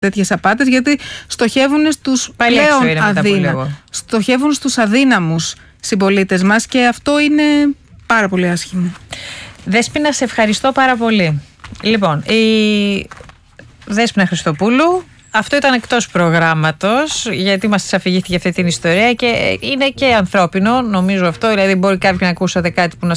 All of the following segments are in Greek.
τέτοιες απάτες, γιατί στοχεύουν στους πλέον στοχεύουν στους αδύναμους συμπολίτες μας και αυτό είναι πάρα πολύ άσχημο. Δέσποινα, σε ευχαριστώ πάρα πολύ. Λοιπόν, η Δέσποινα Χριστοπούλου, αυτό ήταν εκτός προγράμματος, γιατί μας αφηγήθηκε αυτή την ιστορία και είναι και ανθρώπινο, νομίζω αυτό. Δηλαδή, μπορεί κάποιοι να ακούσατε κάτι που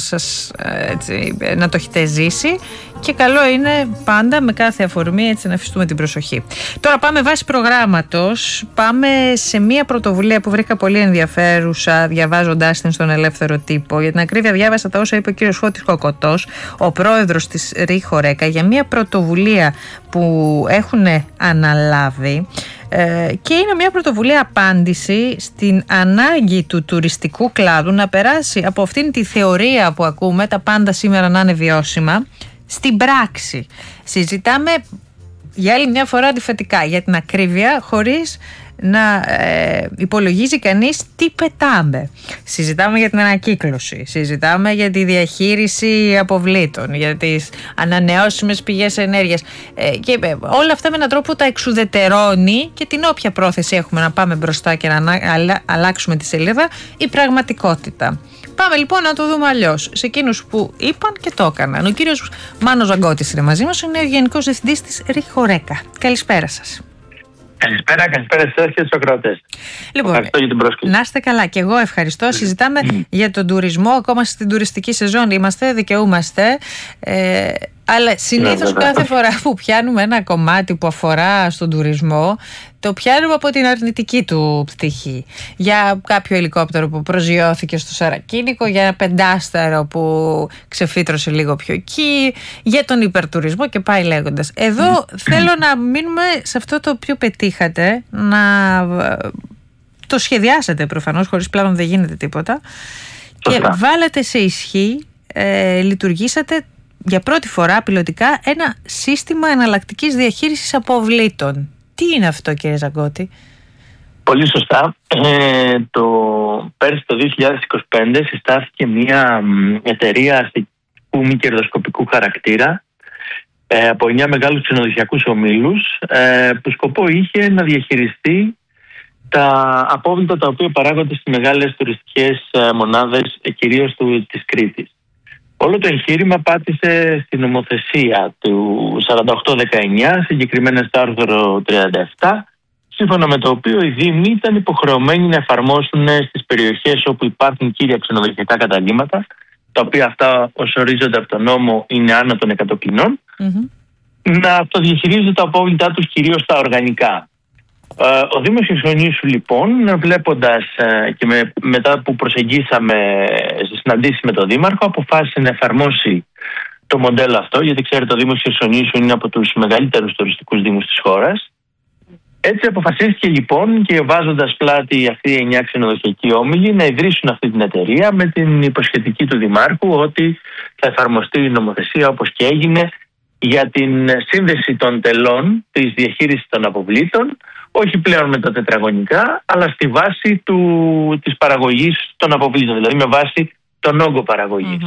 να το έχετε ζήσει. Και καλό είναι πάντα με κάθε αφορμή έτσι να αφιστούμε την προσοχή. Τώρα πάμε βάσει προγράμματος. Πάμε σε μια πρωτοβουλία που βρήκα πολύ ενδιαφέρουσα διαβάζοντάς την στον Ελεύθερο Τύπο. Για την ακρίβεια, διάβασα τα όσα είπε ο κύριος Φώτης Κοκοτός, ο πρόεδρος της ΡΙΧΟΡΕΚΑ, για μια πρωτοβουλία που έχουν αναλάβει. Και είναι μια πρωτοβουλία απάντηση στην ανάγκη του τουριστικού κλάδου να περάσει από αυτήν τη θεωρία που ακούμε, τα πάντα σήμερα να είναι βιώσιμα, στην πράξη. Συζητάμε για άλλη μια φορά αντιφατικά, για την ακρίβεια, χωρίς να υπολογίζει κανείς τι πετάμε. Συζητάμε για την ανακύκλωση, συζητάμε για τη διαχείριση αποβλήτων, για τις ανανεώσιμες πηγές ενέργειας και όλα αυτά με έναν τρόπο που τα εξουδετερώνει και την όποια πρόθεση έχουμε να πάμε μπροστά και να αλλάξουμε τη σελίδα, η πραγματικότητα. Πάμε λοιπόν να το δούμε αλλιώς, σε εκείνους που είπαν και το έκαναν. Ο κύριος Μάνος Ζαγκώτης είναι μαζί μας, είναι ο Γενικός Διευθυντής της ΡΙΧΟΡΕΚΑ. Καλησπέρα σας. Καλησπέρα σας και στους ακροατές. Λοιπόν, ευχαριστώ για την πρόσκληση. Να είστε καλά, και εγώ ευχαριστώ. Συζητάμε για τον τουρισμό, ακόμα στην τουριστική σεζόν είμαστε, δικαιούμαστε. Αλλά συνήθως κάθε φορά που πιάνουμε ένα κομμάτι που αφορά στον τουρισμό, το πιάνουμε από την αρνητική του πτυχή. Για κάποιο ελικόπτερο που προσγειώθηκε στο Σαρακίνικο, για ένα πεντάστερο που ξεφύτρωσε λίγο πιο εκεί, για τον υπερτουρισμό και πάει λέγοντας. Εδώ θέλω να μείνουμε σε αυτό το οποίο πετύχατε, να το σχεδιάσετε προφανώς, χωρίς πλάνο δεν γίνεται τίποτα, και βάλατε σε ισχύ, λειτουργήσατε για πρώτη φορά πιλωτικά ένα σύστημα εναλλακτικής διαχείρισης αποβλήτων. Τι είναι αυτό, κύριε Ζαγκώτη? Πολύ σωστά. Πέρσι το 2025 συστάθηκε μια εταιρεία αστικού μη κερδοσκοπικού χαρακτήρα από 9 μεγάλους ξενοδοχειακούς ομίλους, που σκοπό είχε να διαχειριστεί τα απόβλητα τα οποία παράγονται στις μεγάλες τουριστικές μονάδες, κυρίως της Κρήτης. Όλο το εγχείρημα πάτησε στην νομοθεσία του 48-19, συγκεκριμένα στο άρθρο 37, σύμφωνα με το οποίο οι Δήμοι ήταν υποχρεωμένοι να εφαρμόσουν στις περιοχές όπου υπάρχουν κύρια ξενοδοχειακά καταλύματα, τα οποία αυτά ως ορίζονται από τον νόμο είναι άνω των 100 κοινών, να αυτοδιαχειρίζονται τα απόβλητά τους, κυρίως τα οργανικά. Ο Δήμος Χερσονήσου λοιπόν, βλέποντας και μετά που προσεγγίσαμε στις συναντήσεις με τον Δήμαρχο, αποφάσισε να εφαρμόσει το μοντέλο αυτό, γιατί ξέρετε ο Δήμος Χερσονήσου είναι από τους μεγαλύτερους τουριστικούς δήμους της χώρας. Έτσι αποφασίστηκε λοιπόν, και βάζοντας πλάτη αυτοί οι 9 ξενοδοχειακοί όμιλοι, να ιδρύσουν αυτή την εταιρεία με την υποσχετική του Δημάρχου ότι θα εφαρμοστεί η νομοθεσία όπως και έγινε για την σύνδεση των τελών της διαχείρισης των αποβλήτων, όχι πλέον με τα τετραγωνικά, αλλά στη βάση της παραγωγής των αποβλήτων, δηλαδή με βάση τον όγκο παραγωγής.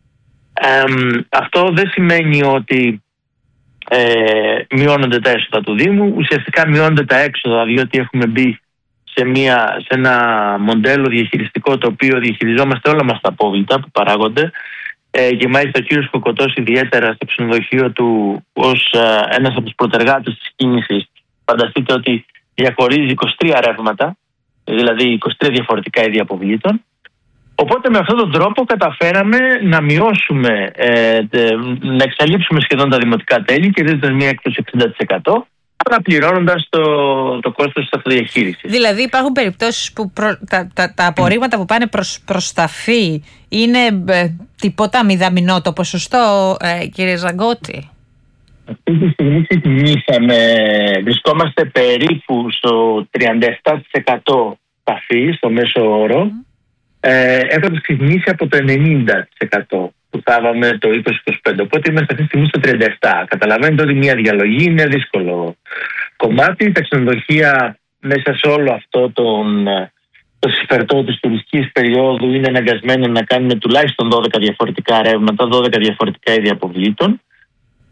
Αυτό δεν σημαίνει ότι μειώνονται τα έσοδα του Δήμου, ουσιαστικά μειώνονται τα έξοδα, διότι έχουμε μπει σε ένα μοντέλο διαχειριστικό το οποίο διαχειριζόμαστε όλα μας τα απόβλητα που παράγονται, και μάλιστα ο κύριος Κοκοτός ιδιαίτερα στο ξενοδοχείο του ως ένας από τους προτεργάτες της κίνησης, φανταστείτε ότι διαχωρίζει 23 ρεύματα, δηλαδή 23 διαφορετικά είδη αποβλήτων. Οπότε με αυτόν τον τρόπο καταφέραμε να μειώσουμε, να εξαλείψουμε σχεδόν τα δημοτικά τέλη, κερδίζοντας μια έκπτωση 60%, αλλά πληρώνοντας το κόστος της αυτοδιαχείρισης. Δηλαδή υπάρχουν περιπτώσεις που τα απορρίμματα που πάνε προς ταφή είναι τίποτα μηδαμινό το ποσοστό, κύριε Ζαγκώτη? Αυτή τη στιγμή βρισκόμαστε περίπου στο 37% ταφή στο μέσο όρο, έχοντας ξεκινήσει από το 90% που θα είχαμε το 2025. Οπότε είμαστε αυτή τη στιγμή στο 37%. Καταλαβαίνετε ότι μια διαλογή είναι δύσκολο κομμάτι. Τα ξενοδοχεία μέσα σε όλο αυτό το συμφερτό της τουριστικής περίοδου είναι αναγκασμένα να κάνουν τουλάχιστον 12 διαφορετικά ρεύματα, 12 διαφορετικά είδη αποβλήτων.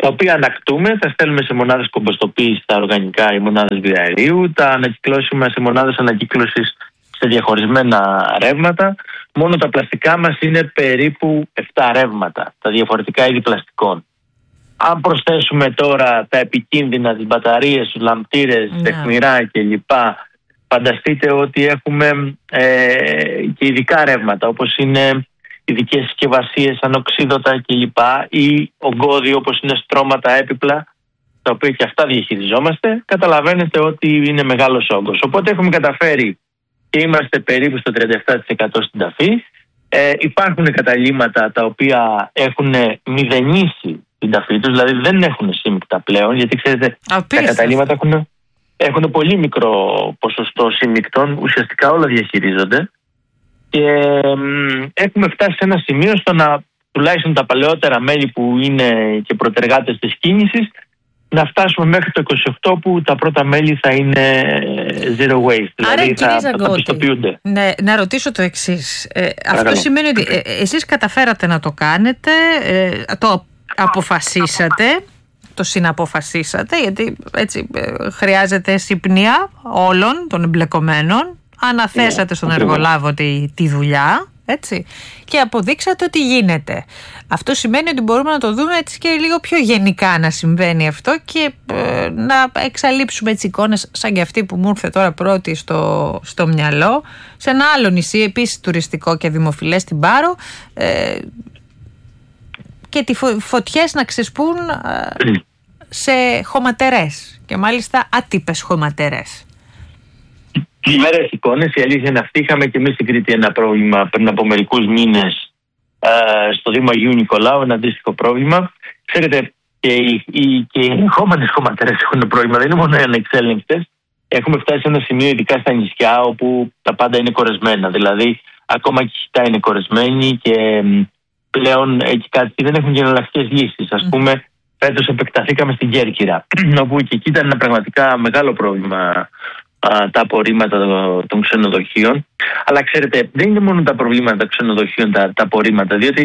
τα οποία ανακτούμε, τα στέλνουμε σε μονάδες κομποστοποίησης τα οργανικά ή μονάδες βιοαερίου, τα ανακυκλώσουμε σε μονάδες ανακύκλωσης σε διαχωρισμένα ρεύματα. Μόνο τα πλαστικά μας είναι περίπου 7 ρεύματα, τα διαφορετικά είδη πλαστικών. Αν προσθέσουμε τώρα τα επικίνδυνα, τις μπαταρίες, τους λαμπτήρες, τεχνηρά κλπ, φανταστείτε ότι έχουμε και ειδικά ρεύματα, όπως είναι ειδικές συσκευασίες, ανοξίδωτα κλπ, ή ογκώδιο, όπως είναι στρώματα, έπιπλα, τα οποία και αυτά διαχειριζόμαστε. Καταλαβαίνετε ότι είναι μεγάλος όγκος. Οπότε έχουμε καταφέρει και είμαστε περίπου στο 37% στην ταφή. Υπάρχουν καταλύματα τα οποία έχουν μηδενίσει την ταφή τους, δηλαδή δεν έχουν σύμμικτα πλέον, γιατί ξέρετε τα καταλύματα έχουν πολύ μικρό ποσοστό σύμμικτων, ουσιαστικά όλα διαχειρίζονται, και έχουμε φτάσει σε ένα σημείο στο να, τουλάχιστον τα παλαιότερα μέλη που είναι και προτεργάτες της κίνησης, να φτάσουμε μέχρι το 28 που τα πρώτα μέλη θα είναι zero waste, δηλαδή θα πιστοποιούνται. Ναι, να ρωτήσω το εξής. Αυτό σημαίνει ότι εσείς καταφέρατε να το κάνετε, το αποφασίσατε, το συναποφασίσατε, γιατί έτσι χρειάζεται συμπνοία όλων των εμπλεκομένων, αναθέσατε στον εργολάβο τη δουλειά, έτσι, και αποδείξατε ότι γίνεται. Αυτό σημαίνει ότι μπορούμε να το δούμε έτσι και λίγο πιο γενικά να συμβαίνει αυτό και να εξαλείψουμε έτσι εικόνες σαν και αυτή που μου ήρθε τώρα πρώτη στο μυαλό, σε ένα άλλο νησί επίσης τουριστικό και δημοφιλές, στην Πάρο, και τις φωτιές να ξεσπούν σε χωματερές, και μάλιστα άτυπες χωματερές. Μέρες εικόνες, η αλήθεια είναι αυτή. Είχαμε και εμείς στην Κρήτη ένα πρόβλημα πριν από μερικούς μήνες στο Δήμο Αγίου Νικολάου, ένα αντίστοιχο πρόβλημα. Ξέρετε, και οι ελεγχόμενες χωματερές έχουν πρόβλημα, δεν είναι μόνο οι ανεξέλεγκτες. Έχουμε φτάσει σε ένα σημείο, ειδικά στα νησιά, όπου τα πάντα είναι κορεσμένα. Δηλαδή, ακόμα και η Χιτά είναι κορεσμένη και πλέον εκεί κάτι δεν έχουν και εναλλακτικές λύσεις. Ας πούμε, φέτος επεκταθήκαμε στην Κέρκυρα, όπου και εκεί ήταν ένα πραγματικά μεγάλο πρόβλημα τα απορρίμματα των ξενοδοχείων. Αλλά ξέρετε, δεν είναι μόνο τα προβλήματα των ξενοδοχείων τα απορρίμματα, διότι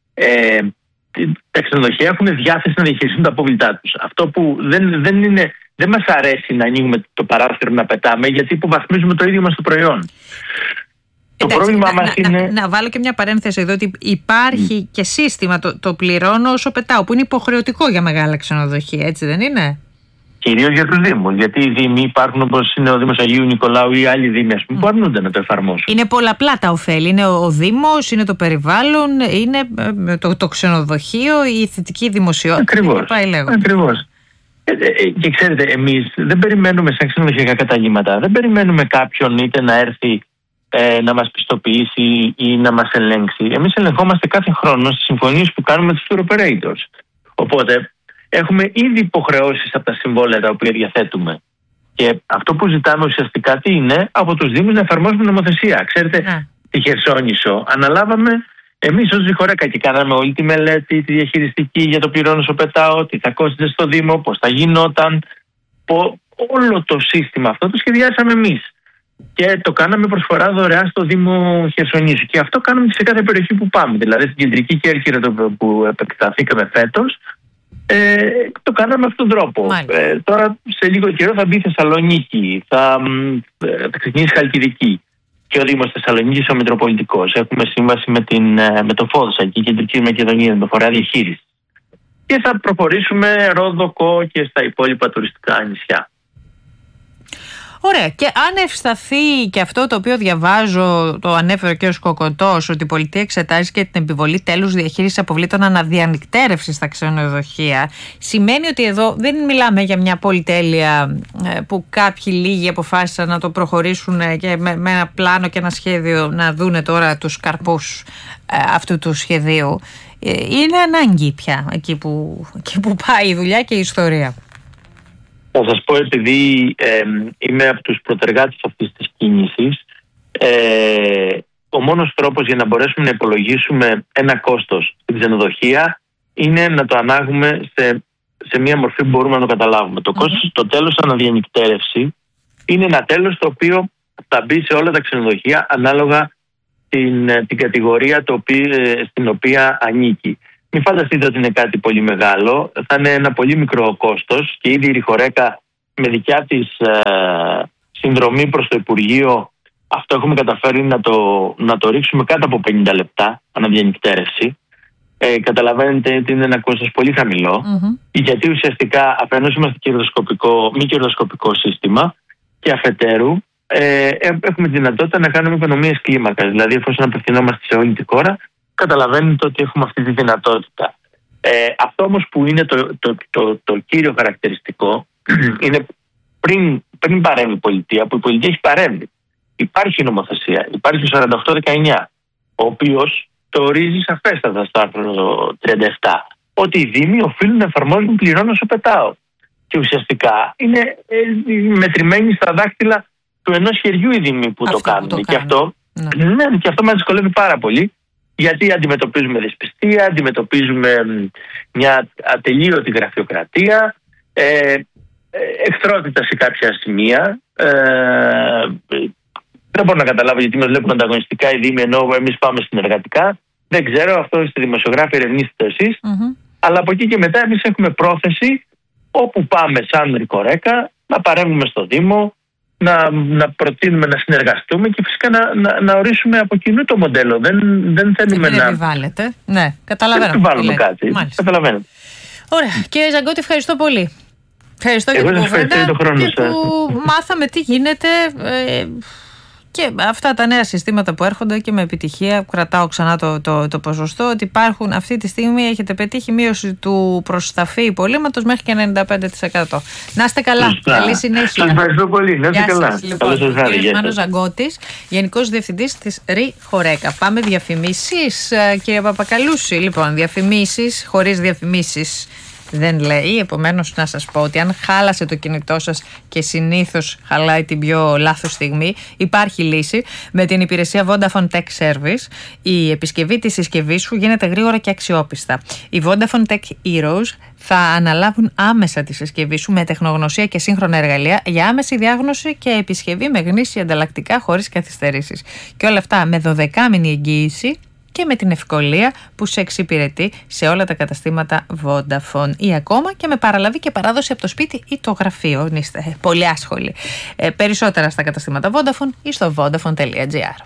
τα ξενοδοχεία έχουν διάθεση να διαχειριστούν τα απόβλητά τους. Αυτό που δεν μας αρέσει να ανοίγουμε το παράθυρο να πετάμε, γιατί υποβαθμίζουμε το ίδιο μας το προϊόν. Το πρόβλημα μας είναι... Να βάλω και μια παρένθεση εδώ, ότι υπάρχει και σύστημα, το πληρώνω όσο πετάω, που είναι υποχρεωτικό για μεγάλα ξενοδοχεία, έτσι δεν είναι? Κυρίως για τους Δήμους. Γιατί οι Δήμοι υπάρχουν, όπως είναι ο Δήμος Αγίου Νικολάου ή άλλοι Δήμοι, που αρνούνται να το εφαρμόσουν. Είναι πολλαπλά τα ωφέλη. Είναι ο Δήμος, είναι το περιβάλλον, είναι το ξενοδοχείο, η θετική δημοσιότητα. Ακριβώς. Και ξέρετε, εμείς δεν περιμένουμε σαν ξενοδοχειακά καταλύματα, δεν περιμένουμε κάποιον είτε να έρθει να μας πιστοποιήσει ή να μας ελέγξει. Εμείς ελεγχόμαστε κάθε χρόνο στις συμφωνίες που κάνουμε με τους tour operators. Οπότε έχουμε ήδη υποχρεώσεις από τα συμβόλαια τα οποία διαθέτουμε. Και αυτό που ζητάμε ουσιαστικά τι είναι? Από τους Δήμους να εφαρμόσουμε νομοθεσία. Ξέρετε, τη Χερσόνησο αναλάβαμε εμείς ως Ζυχορέκα και κάναμε όλη τη μελέτη, τη διαχειριστική για το πληρώνω όσο πετάω, τι θα κόστιζε στο Δήμο, πώς θα γινόταν. Όλο το σύστημα αυτό το σχεδιάσαμε εμείς. Και το κάναμε προσφορά δωρεάν στο Δήμο Χερσονήσου. Και αυτό κάνουμε σε κάθε περιοχή που πάμε. Δηλαδή στην κεντρική Κέρκυρα που επεκταθήκαμε φέτος, το κάναμε αυτόν τον τρόπο. Τώρα σε λίγο καιρό θα μπει η Θεσσαλονίκη, θα ξεκινήσει η Χαλκιδική και ο Δήμος Θεσσαλονίκης ο Μητροπολιτικός. Έχουμε σύμβαση με το Φόδσα και η Κεντρική Μακεδονία, με το φορέα διαχείριση. Και θα προχωρήσουμε Ρόδοκο και στα υπόλοιπα τουριστικά νησιά. Ωραία. Και αν ευσταθεί και αυτό το οποίο διαβάζω, το ανέφερε ο κ. Κοκοτός, ότι η πολιτεία εξετάζει και την επιβολή τέλους διαχείρισης αποβλήτων αναδιανυκτέρευσης στα ξενοδοχεία, σημαίνει ότι εδώ δεν μιλάμε για μια πολυτέλεια που κάποιοι λίγοι αποφάσισαν να το προχωρήσουν και με ένα πλάνο και ένα σχέδιο να δούνε τώρα τους καρπούς αυτού του σχεδίου. Είναι ανάγκη πια εκεί που πάει η δουλειά και η ιστορία. Θα σας πω, επειδή είμαι από τους προτεργάτες αυτής της κίνησης, ο μόνος τρόπος για να μπορέσουμε να υπολογίσουμε ένα κόστος στην ξενοδοχεία είναι να το ανάγουμε σε μια μορφή που μπορούμε να το καταλάβουμε. Το κόστος, το τέλος αναδιανυκτέρευση, είναι ένα τέλος το οποίο θα μπει σε όλα τα ξενοδοχεία ανάλογα την κατηγορία στην οποία ανήκει. μην φανταστείτε ότι είναι κάτι πολύ μεγάλο. Θα είναι ένα πολύ μικρό κόστος και ήδη η Ριχορέκα με δικιά της συνδρομή προς το Υπουργείο, αυτό έχουμε καταφέρει να το ρίξουμε κάτω από 50 λεπτά αναδιανυκτέρευση. Καταλαβαίνετε ότι είναι ένα κόστος πολύ χαμηλό, γιατί ουσιαστικά αφενός είμαστε μη κερδοσκοπικό σύστημα και αφετέρου έχουμε τη δυνατότητα να κάνουμε οικονομίες κλίμακας. Δηλαδή, εφόσον απευθυνόμαστε σε όλη τη χώρα, καταλαβαίνετε ότι έχουμε αυτή τη δυνατότητα. Αυτό όμως που είναι το κύριο χαρακτηριστικό είναι πριν παρέμβει η πολιτεία, που η πολιτεία έχει παρέμβει. Υπάρχει νομοθεσία, υπάρχει ο 4819, ο οποίος το ορίζει σαφέστατα στο άρθρο 37, ότι οι δήμοι οφείλουν να εφαρμόζουν πληρώνω όσο πετάω. Και ουσιαστικά είναι μετρημένοι στα δάχτυλα του ενός χεριού οι δήμοι που το κάνουν. Και αυτό μας δυσκολεύει πάρα πολύ, γιατί αντιμετωπίζουμε δυσπιστία, αντιμετωπίζουμε μια ατελείωτη γραφειοκρατία, εχθρότητα σε κάποια σημεία. Δεν μπορώ να καταλάβω γιατί μας βλέπουν ανταγωνιστικά οι δήμοι ενώ εμείς πάμε συνεργατικά. Δεν ξέρω, αυτό είστε δημοσιογράφοι, ερευνήστε το εσείς. Αλλά από εκεί και μετά εμείς έχουμε πρόθεση, όπου πάμε σαν Ριχορέκα, να παρέμβουμε στο Δήμο, να προτείνουμε να συνεργαστούμε και φυσικά να ορίσουμε από κοινού το μοντέλο. Δεν θέλουμε να επιβάλλετε. Ναι, καταλαβαίνω. Δεν επιβάλλουμε κάτι. Καταλαβαίνω. Ωραία. Κύριε Ζαγκώτη, ευχαριστώ πολύ. Ευχαριστώ για την κουβέντα και που μάθαμε τι γίνεται και αυτά τα νέα συστήματα που έρχονται και με επιτυχία. Κρατάω ξανά το ποσοστό ότι υπάρχουν αυτή τη στιγμή. Έχετε πετύχει μείωση του προσταφή υπολείμματος μέχρι και 95%. Να είστε καλά. Καλή συνέχεια. Σας ευχαριστώ πολύ. Να είστε καλά. Λοιπόν, κύριος Μάνος Ζαγκώτης, Γενικός Διευθυντής της Ριχορέκα. Πάμε διαφημίσεις, κύριε Παπακαλούση. Λοιπόν, διαφημίσεις, χωρίς διαφημίσεις δεν λέει, επομένως να σας πω ότι αν χάλασε το κινητό σας και συνήθως χαλάει την πιο λάθος στιγμή, υπάρχει λύση με την υπηρεσία Vodafone Tech Service. Η επισκευή της συσκευής σου γίνεται γρήγορα και αξιόπιστα. Οι Vodafone Tech Heroes θα αναλάβουν άμεσα τη συσκευή σου με τεχνογνωσία και σύγχρονα εργαλεία για άμεση διάγνωση και επισκευή με γνήσια ανταλλακτικά χωρίς καθυστερήσεις. Και όλα αυτά με 12μηνη εγγύηση και με την ευκολία που σε εξυπηρετεί σε όλα τα καταστήματα Vodafone ή ακόμα και με παραλαβή και παράδοση από το σπίτι ή το γραφείο. Είστε πολύ άσχολοι. Περισσότερα στα καταστήματα Vodafone ή στο vodafone.gr.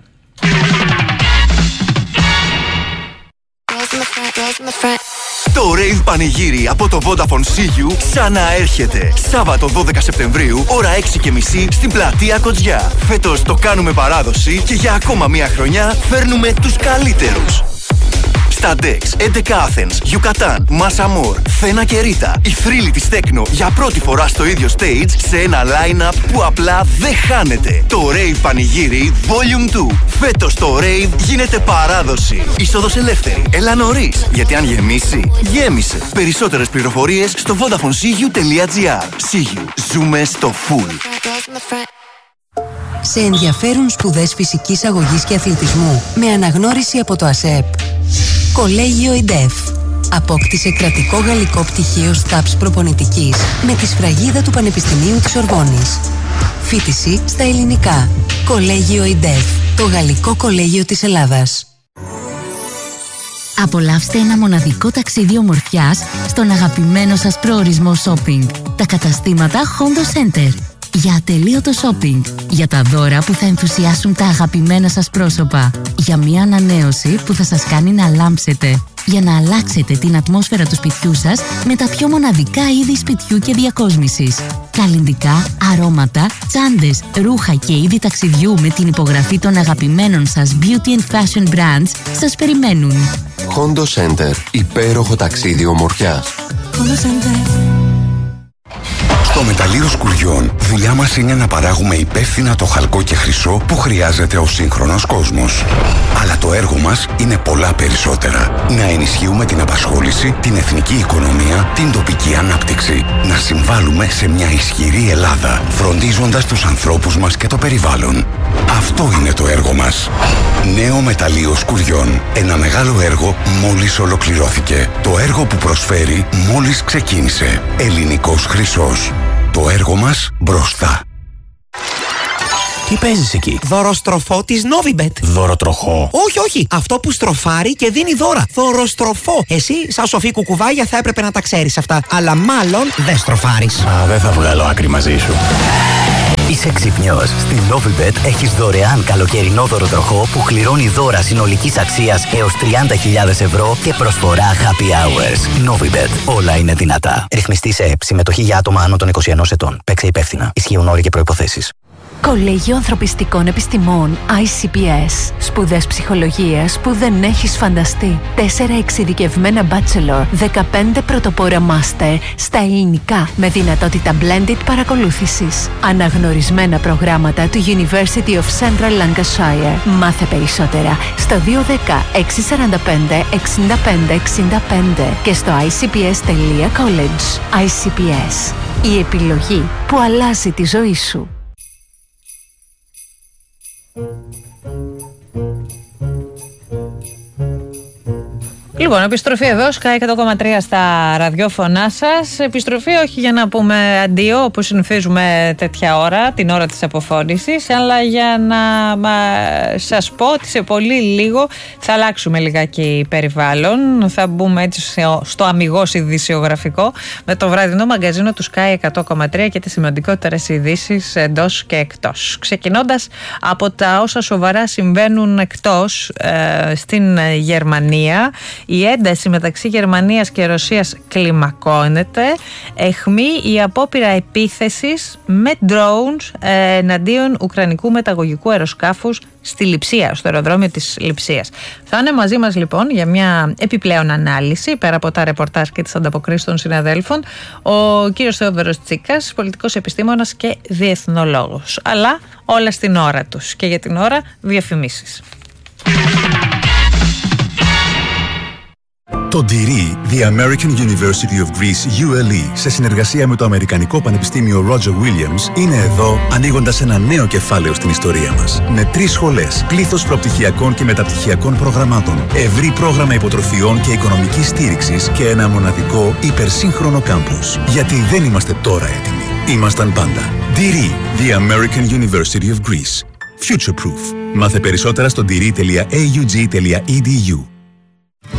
Το Rave Πανηγύρι από το Vodafone See You ξαναέρχεται. Σάββατο 12 Σεπτεμβρίου, ώρα 6:30 στην πλατεία Κοτζιά. Φέτος το κάνουμε παράδοση και για ακόμα μία χρονιά φέρνουμε τους καλύτερους. Στα Dex, 11 Athens, Yucatan, Massa Amor, Θένα και Ρίτα. Η θρύλη της Τέκνο για πρώτη φορά στο ίδιο stage σε ένα line-up που απλά δεν χάνεται. Το Rave Πανηγύρι Volume 2. Φέτος το Rave γίνεται παράδοση. Είσοδος ελεύθερη. Έλα νωρίς, γιατί αν γεμίσει, γέμισε. Περισσότερες πληροφορίες στο vodafonesiu.gr. See you. Ζούμε στο full. Σε ενδιαφέρουν σπουδές φυσικής αγωγής και αθλητισμού με αναγνώριση από το ΑΣΕΠ. Κολέγιο ΙΝΤΕΦ. Απόκτησε κρατικό γαλλικό πτυχίο ΣΤΑΠΣ προπονητικής με τη σφραγίδα του Πανεπιστημίου της Ορβόνης. Φοιτηση στα ελληνικά. Κολέγιο ΙΝΤΕΦ. Το γαλλικό κολέγιο της Ελλάδας. Απολαύστε ένα μοναδικό ταξίδι ομορφιάς στον αγαπημένο σας προορισμό shopping. Τα καταστήματα Hondo Center. Για ατελείωτο shopping. Για τα δώρα που θα ενθουσιάσουν τα αγαπημένα σας πρόσωπα. Για μια ανανέωση που θα σας κάνει να λάμψετε. Για να αλλάξετε την ατμόσφαιρα του σπιτιού σας με τα πιο μοναδικά είδη σπιτιού και διακόσμησης. Καλλυντικά, αρώματα, τσάντες, ρούχα και είδη ταξιδιού με την υπογραφή των αγαπημένων σας beauty and fashion brands σας περιμένουν. Hondo Center. Υπέροχο ταξίδι ομορφιάς. Hondo Center. Στο Μεταλλείο Σκουριών, δουλειά μας είναι να παράγουμε υπεύθυνα το χαλκό και χρυσό που χρειάζεται ο σύγχρονος κόσμος. Αλλά το έργο μας είναι πολλά περισσότερα. Να ενισχύουμε την απασχόληση, την εθνική οικονομία, την τοπική ανάπτυξη. Να συμβάλλουμε σε μια ισχυρή Ελλάδα, φροντίζοντας τους ανθρώπους μας και το περιβάλλον. Αυτό είναι το έργο μας. Νέο Μεταλλείο Σκουριών. Ένα μεγάλο έργο μόλις ολοκληρώθηκε. Το έργο που προσφέρει μόλις ξεκίνησε. Ελληνικός χρυσός. Το έργο μας μπροστά. Τι παίζεις εκεί? Δωροστροφό της Novibet. Δωροτροχό? Όχι. Αυτό που στροφάρει και δίνει δώρα. Δωροστροφό. Εσύ, σαν σοφή κουκουβάγια, θα έπρεπε να τα ξέρεις αυτά. Αλλά μάλλον δεν στροφάρεις. Δεν θα βγάλω άκρη μαζί σου. Είσαι ξυπνιός. Στην Novibet έχεις δωρεάν καλοκαιρινό δωροτροχό που κληρώνει δώρα συνολικής αξίας έως 30.000 ευρώ και προσφορά happy hours. Novibet. Όλα είναι δυνατά. Ρυθμιστή σε ΕΠ. Συμμετοχή για άτομα άνω των 21 ετών. Παίξε υπεύθυνα. Ισχύουν όροι και προϋποθέσεις. Κολέγιο Ανθρωπιστικών Επιστημών ICPS. Σπουδές ψυχολογίας που δεν έχεις φανταστεί. 4 εξειδικευμένα bachelor, 15 πρωτοπόρα master στα ελληνικά με δυνατότητα blended παρακολούθησης. Αναγνωρισμένα προγράμματα του University of Central Lancashire. Μάθε περισσότερα στο 210 645 65 65 και στο icps.college. ICPS. Η επιλογή που αλλάζει τη ζωή σου. Λοιπόν, επιστροφή εδώ, Sky 100,3 στα ραδιόφωνά σας. Επιστροφή όχι για να πούμε αντίο, όπως συνηθίζουμε τέτοια ώρα, την ώρα της αποφώνησης, αλλά για να σας πω ότι σε πολύ λίγο θα αλλάξουμε λιγάκι περιβάλλον. Θα μπούμε έτσι στο αμιγώς ειδησιογραφικό με το βραδινό μαγκαζίνο του Sky 100,3 και τις σημαντικότερες ειδήσεις εντός και εκτός. Ξεκινώντας από τα όσα σοβαρά συμβαίνουν εκτός, στην Γερμανία. Η ένταση μεταξύ Γερμανίας και Ρωσίας κλιμακώνεται. Αιχμή η απόπειρα επίθεσης με drones εναντίον ουκρανικού μεταγωγικού αεροσκάφους στη Λειψία, στο αεροδρόμιο της Λειψίας. Θα είναι μαζί μας λοιπόν για μια επιπλέον ανάλυση, πέρα από τα ρεπορτάζ και τις ανταποκρίσεις των συναδέλφων, ο κύριος Θεόδωρος Τσίκας, πολιτικός επιστήμονας και διεθνολόγος. Αλλά όλα στην ώρα τους. Και για την ώρα διαφημίσεις. Το DIRI, The American University of Greece, ULE, σε συνεργασία με το Αμερικανικό Πανεπιστήμιο Roger Williams, είναι εδώ ανοίγοντας ένα νέο κεφάλαιο στην ιστορία μας. Με 3 σχολές, πλήθος προπτυχιακών και μεταπτυχιακών προγραμμάτων, ευρύ πρόγραμμα υποτροφιών και οικονομικής στήριξης και ένα μοναδικό υπερσύγχρονο κάμπους. Γιατί δεν είμαστε τώρα έτοιμοι. Ήμασταν πάντα. DIRI, The American University of Greece. Future Proof. Μάθε περισσότερα στο diri.aug.edu.